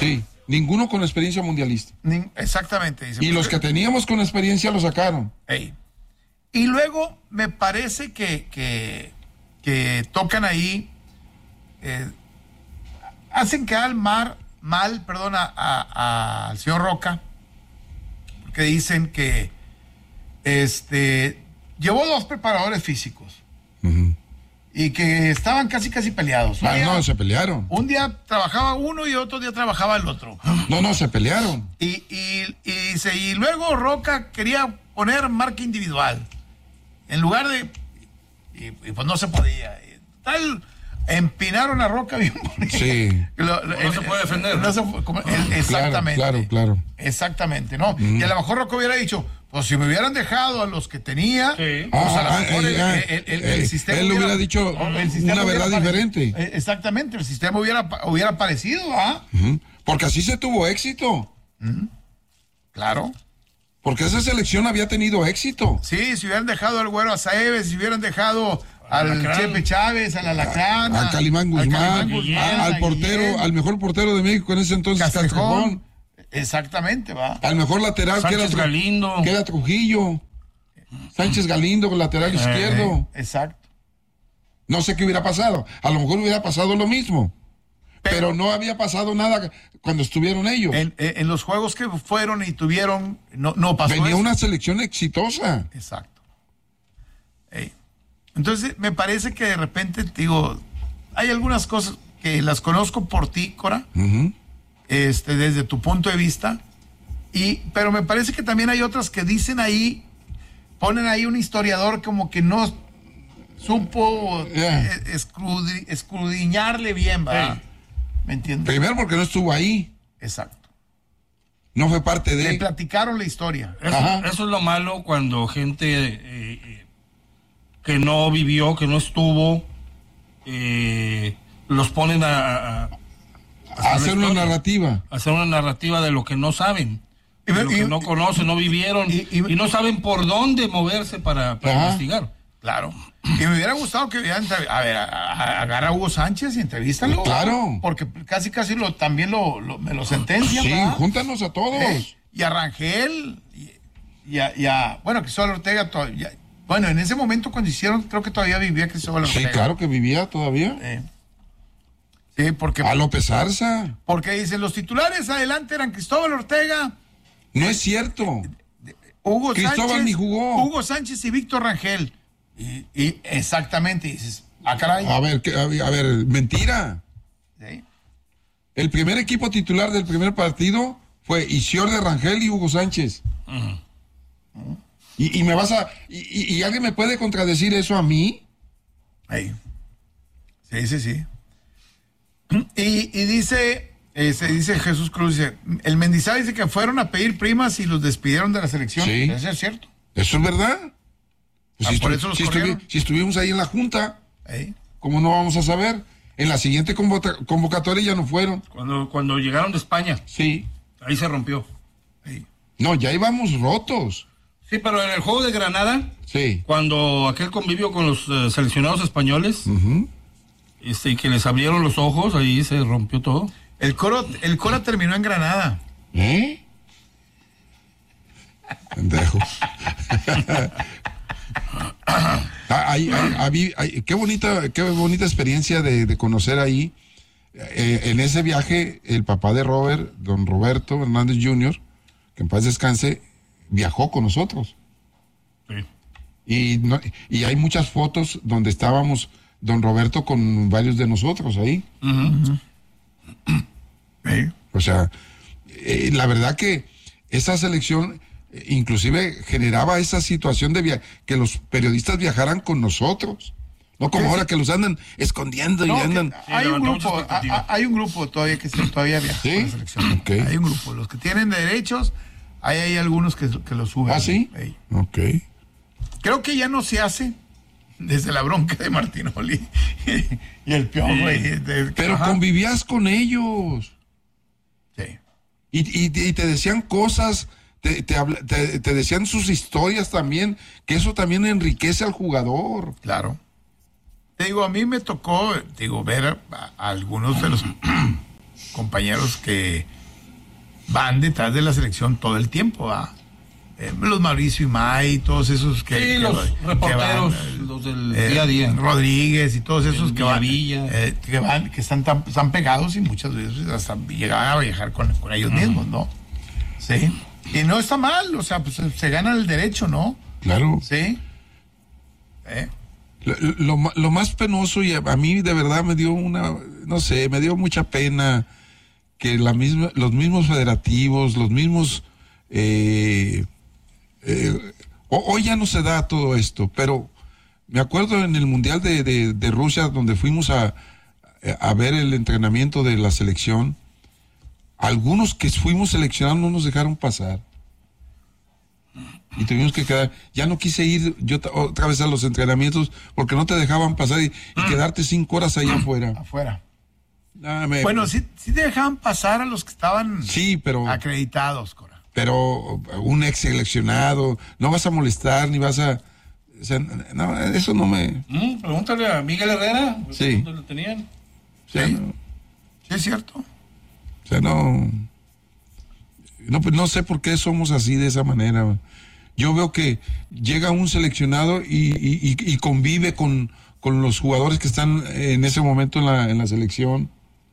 Sí, ninguno con experiencia mundialista. Exactamente. Dice, Y los que teníamos con experiencia lo sacaron. Y luego me parece que tocan ahí, hacen quedar mal, al señor Roca, porque dicen que llevó 2 preparadores físicos. Uh-huh. Y que estaban casi peleados. No, se pelearon. Un día trabajaba uno y otro día trabajaba el otro. No, se pelearon. Y luego Roca quería poner marca individual. En lugar de... Y pues no se podía. Tal, empinaron a Roca bien bonito. Sí. No se puede defender. Exactamente. Claro. Exactamente, ¿no? Y a lo mejor Roca hubiera dicho... Pues si me hubieran dejado a los que tenía, sí. Pues a lo mejor el sistema... Él hubiera dicho una verdad diferente. Exactamente, el sistema hubiera aparecido, ¿ah? Uh-huh. Porque así se tuvo éxito. Uh-huh. Claro. Porque esa selección había tenido éxito. Sí, si hubieran dejado al Güero Azaeves, si hubieran dejado al Chepe Chávez, al Alacrán, a Calimán Guzmán, al portero, al mejor portero de México en ese entonces, Castrejón. Exactamente, va. Al mejor lateral Sánchez Galindo. Que era Trujillo. Sánchez Galindo, lateral izquierdo. Exacto. No sé qué hubiera pasado. A lo mejor hubiera pasado lo mismo. Pero no había pasado nada cuando estuvieron ellos. En los juegos que fueron y tuvieron, no pasó. Venía eso. una selección exitosa. Exacto. Entonces, me parece que de repente, digo, hay algunas cosas que las conozco por ti, Cora. Uh-huh. Desde tu punto de vista, pero me parece que también hay otras que dicen ahí, ponen ahí un historiador como que no supo escudriñarle bien, ¿va? Sí. ¿Me entiendes? Primero porque no estuvo ahí. Exacto. No fue parte de... Le platicaron la historia. Eso es lo malo cuando gente que no vivió, que no estuvo, los ponen a hacer una narrativa. Hacer una narrativa de lo que no saben, de lo que no conocen, no vivieron, y no saben por dónde moverse para investigar. Claro. Y me hubiera gustado que hubieran... A ver, agarra a Hugo Sánchez y entrevístalo. Claro. Porque casi también me lo sentencian. Sí, ¿verdad? júntanos a todos. Y a Rangel, bueno, Cristóbal Ortega todavía... Bueno, en ese momento cuando hicieron, creo que todavía vivía Cristóbal Ortega. Sí, claro que vivía todavía. Sí, porque... A López Arza. Porque dicen, los titulares adelante eran Cristóbal Ortega. No es cierto. Hugo Cristóbal Sánchez, ni jugó. Hugo Sánchez y Víctor Rangel. Y exactamente, dices, caray. A ver, mentira. ¿Sí? El primer equipo titular del primer partido fue Isior de Rangel y Hugo Sánchez. Uh-huh. Y me vas a... ¿Y alguien me puede contradecir eso a mí? Sí. Y dice Jesús Cruz, el Mendizábal dice que fueron a pedir primas y los despidieron de la selección. Sí. ¿Eso es cierto? Eso es verdad. Pues por eso si estuvimos ahí en la junta, ¿cómo no vamos a saber? En la siguiente convocatoria ya no fueron. Cuando llegaron de España. Sí. Ahí se rompió. No, ya íbamos rotos. Sí, pero en el juego de Granada, sí, cuando aquel convivio con los seleccionados españoles, uh-huh, y que les abrieron los ojos, ahí se rompió todo. El Cora terminó en Granada. Pendejo. Qué bonita experiencia de conocer ahí. En ese viaje, el papá de Robert, don Roberto Hernández Jr., que en paz descanse, viajó con nosotros. Sí. Y hay muchas fotos donde estábamos don Roberto con varios de nosotros ahí. Uh-huh. O sea, la verdad que esa selección inclusive generaba esa situación de que los periodistas viajaran con nosotros. No como ahora que los andan escondiendo y andan... Hay un grupo todavía que todavía viaja con la selección. Okay. Hay un grupo. Los que tienen derechos, hay algunos que lo suben. ¿Ah, sí? Ok. Creo que ya no se hace desde la bronca de Martinoli y el Piojo. Pero convivías con ellos. Sí. Y te decían cosas, te decían sus historias también, que eso también enriquece al jugador. Claro. Te digo, a mí me tocó, ver a algunos de los... compañeros que van detrás de la selección todo el tiempo, ¿va? Los Mauricio Imay, todos esos que... Sí, los reporteros, los del día a día. Rodríguez y todos esos que van, Villa. que están pegados y muchas veces hasta llegan a viajar con ellos mismos, ¿no? Sí. Y no está mal, o sea, pues se gana el derecho, ¿no? Claro. Sí. Lo más penoso, y a mí de verdad me dio me dio mucha pena que los mismos federativos, los mismos... hoy ya no se da todo esto, pero me acuerdo en el Mundial de Rusia, donde fuimos a ver el entrenamiento de la selección, algunos que fuimos seleccionados no nos dejaron pasar. Y tuvimos que quedar, ya no quise ir yo otra vez a los entrenamientos porque no te dejaban pasar y quedarte 5 horas allá afuera. Bueno, sí te dejaban pasar a los que estaban acreditados, Cora. Pero un ex seleccionado, no vas a molestar ni vas a... O sea, no, eso no me... Pregúntale a Miguel Herrera, sí. ¿dónde lo tenían? Sí, sí es cierto. O sea, no sé por qué somos así de esa manera. Yo veo que llega un seleccionado y convive con los jugadores que están en ese momento en la selección.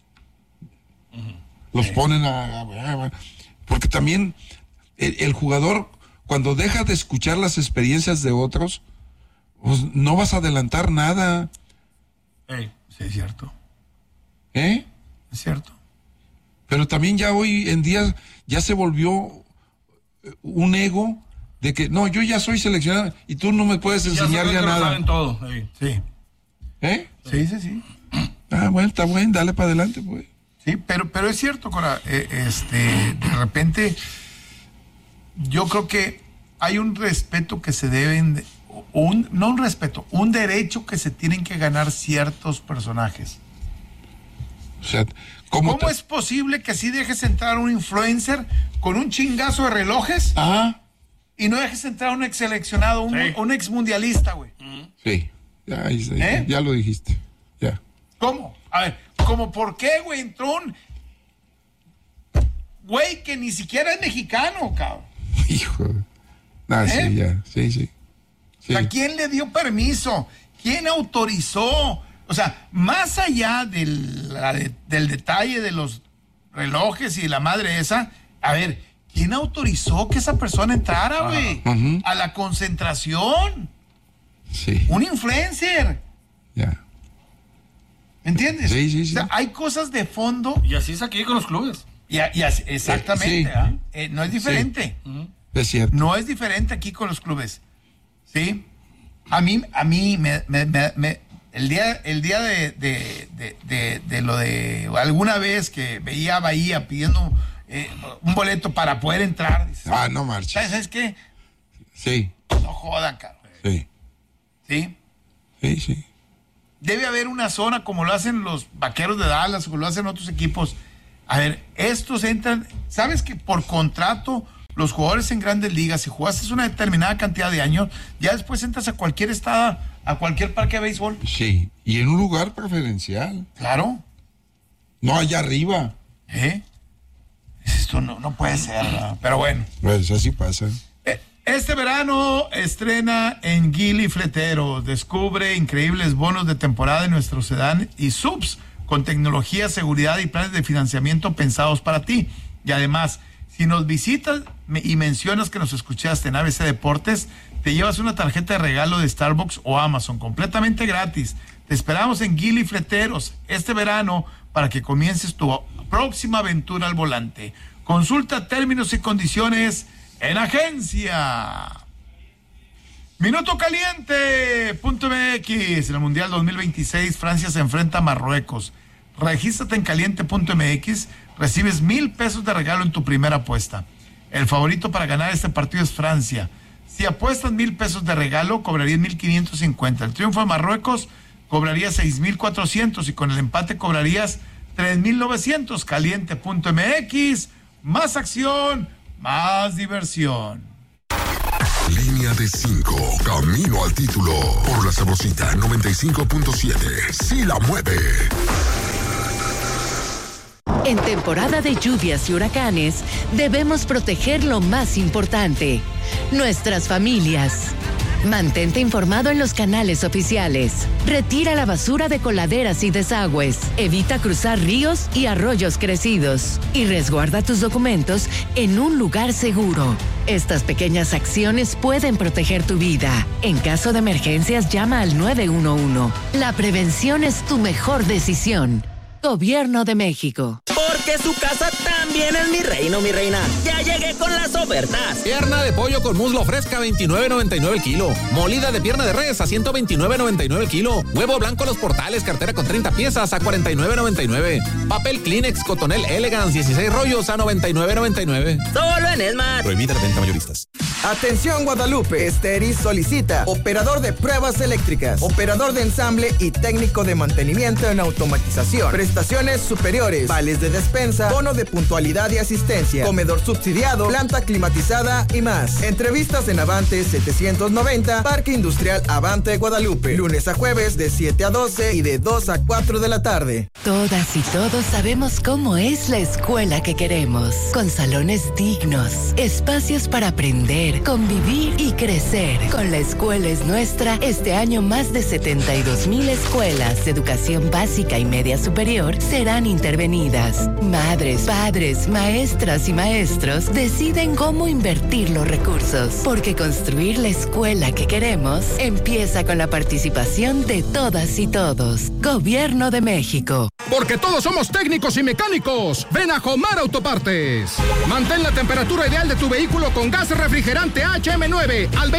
Los ponen porque también el jugador, cuando deja de escuchar las experiencias de otros, pues no vas a adelantar nada. Sí, es cierto. Es cierto. Pero también ya hoy en día ya se volvió un ego de que no, yo ya soy seleccionado y tú no me puedes enseñar ya nada. Saben todo. Sí. Sí. Bueno, está bueno, dale para adelante, pues. Sí, pero es cierto, Cora, de repente yo creo que hay un respeto que se deben, no un respeto, un derecho que se tienen que ganar ciertos personajes. O sea, ¿Cómo es posible que sí dejes entrar a un influencer con un chingazo de relojes? Y no dejes entrar a un ex seleccionado, un ex mundialista, güey? Sí, ya lo dijiste, ya. ¿Cómo? A ver, ¿cómo por qué, güey? Entró un güey que ni siquiera es mexicano, cabrón. Hijo. Sí, ya, sí. O sea, ¿quién le dio permiso? ¿Quién autorizó? O sea, más allá del detalle de los relojes y la madre esa, a ver, ¿quién autorizó que esa persona entrara, güey? A la concentración. Sí. Un influencer. Ya. ¿Entiendes? Sí. O sea, hay cosas de fondo. Y así es aquí con los clubes. Exactamente. No es diferente. Sí. Es cierto. No es diferente aquí con los clubes. ¿Sí? A mí el día de lo de alguna vez que veía a Bahía pidiendo un boleto para poder entrar. Dices, no marches. ¿Sabes qué? Sí. No jodan, cabrón. Sí. ¿Sí? Sí. Debe haber una zona como lo hacen los Vaqueros de Dallas o lo hacen otros equipos. A ver, estos entran, ¿sabes que por contrato los jugadores en Grandes Ligas, si jugaste una determinada cantidad de años, ya después entras a cualquier estado, a cualquier parque de béisbol? Sí, y en un lugar preferencial. Claro. No allá arriba. Esto no puede ser, ¿no? Pero bueno. Pues así pasa. Este verano estrena en Geely Fleteros. Descubre increíbles bonos de temporada en nuestro sedán y subs con tecnología, seguridad y planes de financiamiento pensados para ti. Y además, si nos visitas y mencionas que nos escuchaste en ABC Deportes, te llevas una tarjeta de regalo de Starbucks o Amazon completamente gratis. Te esperamos en Geely Fleteros este verano para que comiences tu próxima aventura al volante. Consulta términos y condiciones en agencia. MinutoCaliente.mx. En el Mundial 2026, Francia se enfrenta a Marruecos. Regístrate en caliente.mx. Recibes $1,000 de regalo en tu primera apuesta. El favorito para ganar este partido es Francia. Si apuestas $1,000 de regalo, cobrarías 1,550. El triunfo de Marruecos cobrarías 6,400 y con el empate cobrarías 3,900. Caliente.mx. Más acción, más diversión. Línea de 5, camino al título. Por la Sabrosita 95.7. Sí la mueve. En temporada de lluvias y huracanes, debemos proteger lo más importante, nuestras familias. Mantente informado en los canales oficiales. Retira la basura de coladeras y desagües. Evita cruzar ríos y arroyos crecidos. Y resguarda tus documentos en un lugar seguro. Estas pequeñas acciones pueden proteger tu vida. En caso de emergencias, llama al 911. La prevención es tu mejor decisión. Gobierno de México. Porque su casa también es mi reino, mi reina. Ya llegué con las ofertas. Pierna de pollo con muslo fresca, $29.99 el kilo. Molida de pierna de res a $129.99 el kilo. Huevo blanco Los Portales, cartera con 30 piezas a $49.99. Papel Kleenex Cotonel Elegance, 16 rollos a $99.99. Solo en Esmar. Prohibida la venta mayoristas. Atención Guadalupe, Esteris solicita operador de pruebas eléctricas, operador de ensamble y técnico de mantenimiento en automatización. Prestaciones superiores, vales de despensa, bono de puntualidad y asistencia, comedor subsidiado, planta climatizada y más. Entrevistas en Avante 790, Parque Industrial Avante Guadalupe. Lunes a jueves de 7 a 12 y de 2 a 4 de la tarde. Todas y todos sabemos cómo es la escuela que queremos. Con salones dignos, espacios para aprender, convivir y crecer. Con La Escuela es Nuestra, este año más de 72,000 escuelas de educación básica y media superior serán intervenidas. Madres, padres, maestras y maestros deciden cómo invertir los recursos, porque construir la escuela que queremos empieza con la participación de todas y todos. Gobierno de México. Porque todos somos técnicos y mecánicos. Ven a Jomar Autopartes. Mantén la temperatura ideal de tu vehículo con gas refrigerante HM9 al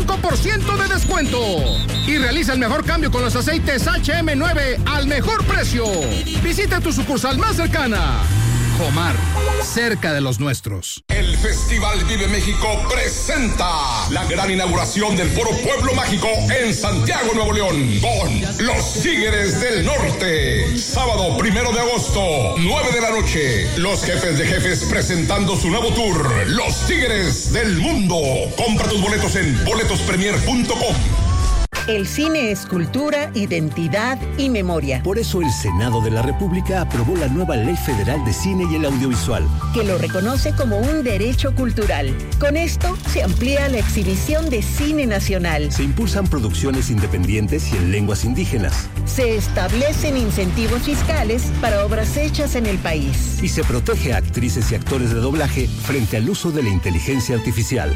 25% de descuento. Y realiza el mejor cambio con los aceites HM9 al mejor precio. Visita tu sucursal más cercana. Jomar, cerca de los nuestros. El Festival Vive México presenta la gran inauguración del Foro Pueblo Mágico en Santiago, Nuevo León, con los Tigres del Norte. Sábado 1 de agosto, 9 de la noche. Los jefes de jefes presentando su nuevo tour, Los Tigres del Mundo. Compra tus boletos en boletospremier.com. El cine es cultura, identidad y memoria. Por eso el Senado de la República aprobó la nueva Ley Federal de Cine y el Audiovisual, que lo reconoce como un derecho cultural. Con esto se amplía la exhibición de cine nacional. Se impulsan producciones independientes y en lenguas indígenas. Se establecen incentivos fiscales para obras hechas en el país. Y se protege a actrices y actores de doblaje frente al uso de la inteligencia artificial.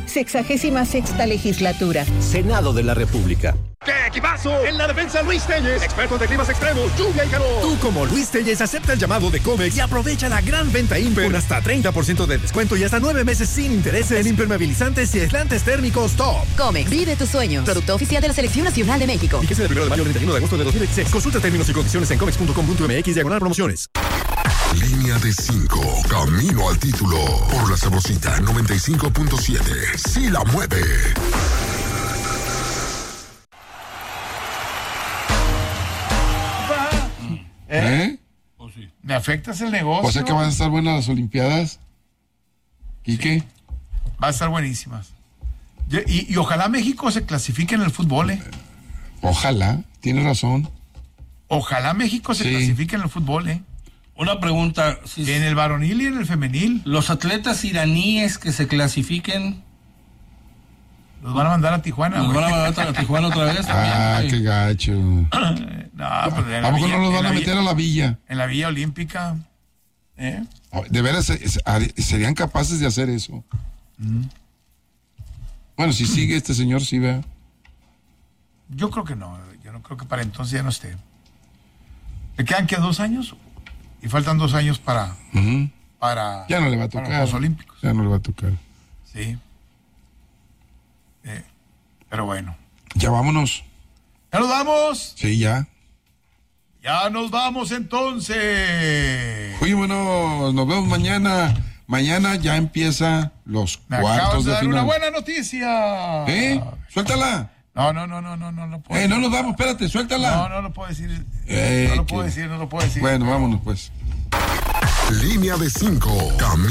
66ª legislatura. Senado de la República. ¡Qué equipazo! En la defensa, Luis Telles, expertos de climas extremos, lluvia y calor. Tú, como Luis Telles, acepta el llamado de Comex y aprovecha la gran venta Imper con hasta 30% de descuento y hasta 9 meses sin intereses en impermeabilizantes y aislantes térmicos top. Comex, vive tus sueños. Producto oficial de la Selección Nacional de México. Fíjese del 1 de mayo al 31 de agosto de 2016. Consulta términos y condiciones en comex.com.mx/promociones. Línea de 5, camino al título. Por la Sabrosita 95.7. Sí la mueve. Pues sí. ¿Me afectas el negocio? O sea que van a estar buenas las Olimpiadas. ¿Y qué? Va a estar buenísimas. Y ojalá México se clasifique en el fútbol, Ojalá, tiene razón. Ojalá México se clasifique en el fútbol, Una pregunta. En el varonil y en el femenil. Los atletas iraníes que se clasifiquen... Los van a mandar a Tijuana. Los van a mandar a Tijuana otra vez también. Qué gacho. No, pues ¿A poco no los van a meter a la villa? En la Villa Olímpica. De veras, serían capaces de hacer eso. Bueno, si sigue este señor, sí, vea. Yo creo que no. Yo no creo que para entonces ya no esté. ¿Le quedan que 2 años? Y faltan 2 años para ya no le va a tocar. Para los Olímpicos. Ya no le va a tocar. Sí. Pero bueno. Ya vámonos. ¿Ya nos vamos? Sí, ya. Ya nos vamos entonces. Oye, bueno, nos vemos mañana. Mañana ya empieza los cuartos de final. Una buena noticia. Suéltala. No puedo. No nos vamos, espérate, suéltala. No lo puedo decir. No lo puedo decir. Bueno, vámonos pues. Línea de 5, camino